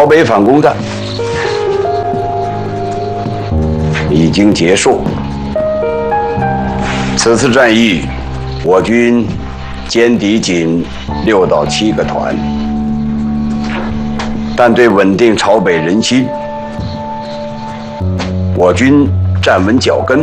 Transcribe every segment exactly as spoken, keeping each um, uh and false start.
朝北反攻战已经结束。此次战役，我军歼敌仅六到七个团，但对稳定朝北人心，我军站稳脚跟，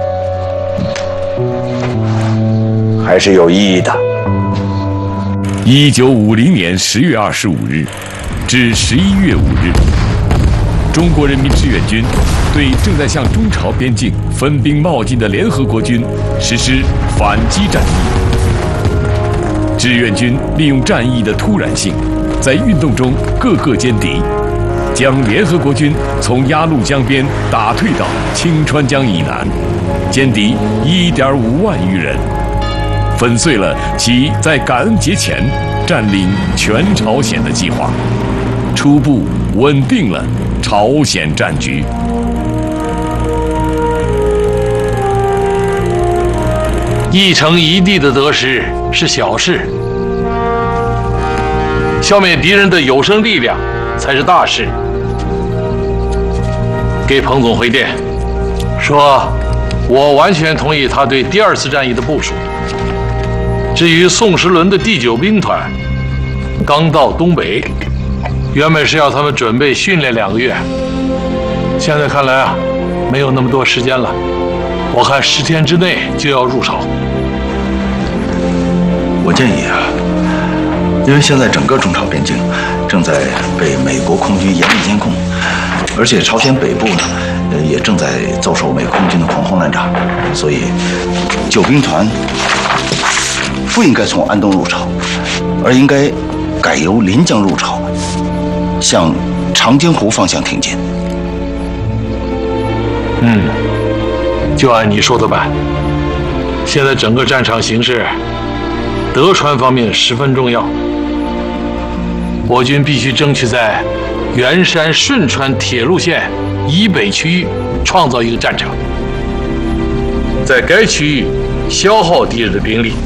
还是有意义的。 一九五零年十月二十五日至十一月五日，中国人民志愿军对正在向中朝边境分兵冒进的联合国军实施反击战役。志愿军利用战役的突然性，在运动中各个歼敌，将联合国军从鸭绿江边打退到清川江以南，歼敌一点五万余人，粉碎了其在感恩节前占领全朝鲜的计划，初步稳定了朝鲜战局。 一城一地的得失是小事，消灭敌人的有生力量才是大事。给彭总回电，说我完全同意他对第二次战役的部署。至于宋时轮的第九兵团，刚到东北，原本是要他们准备训练两个月，现在看来啊，没有那么多时间了。我看十天之内就要入朝。 我建议啊，因为现在整个中朝边境正在被美国空军严密监控，而且朝鲜北部呢，呃，也正在遭受美空军的狂轰滥炸，所以九兵团不应该从安东入朝，而应该改由临江入朝，向长津湖方向挺进。 嗯，就按你说的办。现在整个战场形势，德川方面十分重要，我军必须争取在元山顺川铁路线以北区域创造一个战场，在该区域消耗敌人的兵力，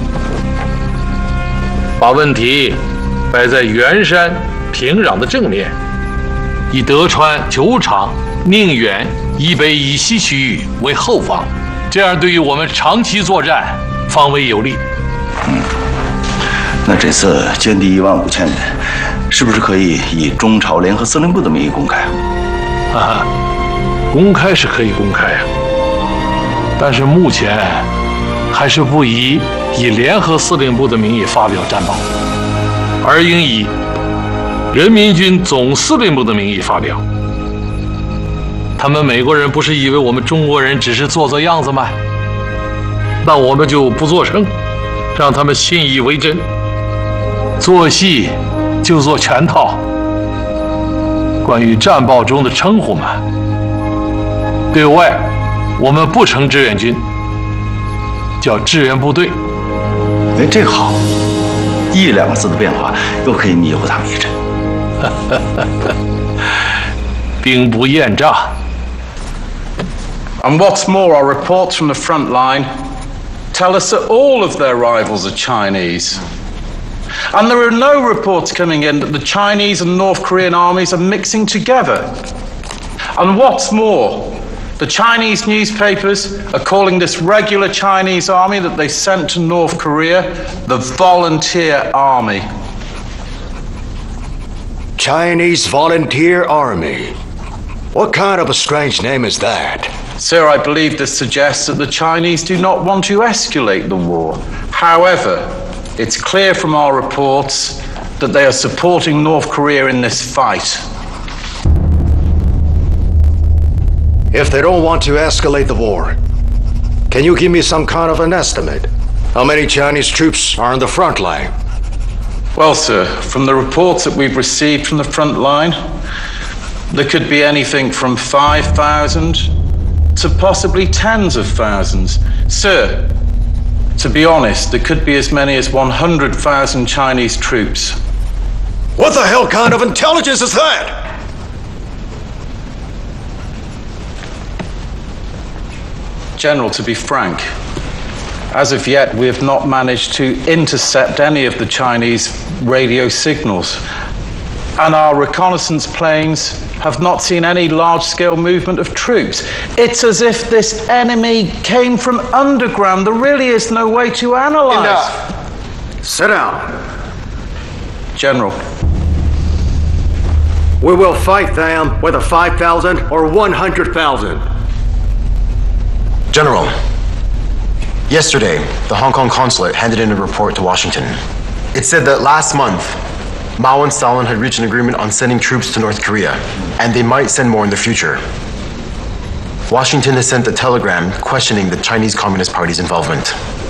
把问题摆在元山平壤的正面，以德川、九场、宁远以北以西区域为后方，这样对于我们长期作战方为有利。 嗯，那这次歼敌一万五千人，是不是可以以中朝联合司令部的名义公开啊？ 啊，公开是可以公开啊，但是目前还是不宜以联合司令部的名义发表战报，而应以人民军总司令部的名义发表。他们美国人不是以为我们中国人只是做做样子吗？那我们就不做声，让他们信以为真。做戏就做全套。关于战报中的称呼们，对外我们不称志愿军，叫志愿部队。 哎，这个好，一两个字的变化又可以迷糊他们一阵。 兵不厌诈。 And what's more, our reports from the front line tell us that all of their rivals are Chinese. And there are no reports coming in that the Chinese and North Korean armies are mixing together. And what's more, the Chinese newspapers are calling this regular Chinese army that they sent to North Korea the Volunteer Army. Chinese Volunteer Army? What kind of a strange name is that? Sir, I believe this suggests that the Chinese do not want to escalate the war. However, it's clear from our reports that they are supporting North Korea in this fight. If they don't want to escalate the war, can you give me some kind of an estimate? How many Chinese troops are on the front line? Well, sir, from the reports that we've received from the front line, there could be anything from five thousand to possibly tens of thousands. Sir, to be honest, there could be as many as one hundred thousand Chinese troops. What the hell kind of intelligence is that? General, to be frank, as of yet, we have not managed to intercept any of the Chinese radio signals. And our reconnaissance planes have not seen any large-scale movement of troops. It's as if this enemy came from underground. There really is no way to analyze. Enough. Sit down. General. We will fight them whether five thousand or one hundred thousand. General, yesterday, the Hong Kong consulate handed in a report to Washington. It said that last month, Mao and Stalin had reached an agreement on sending troops to North Korea, and they might send more in the future. Washington has sent a telegram questioning the Chinese Communist Party's involvement.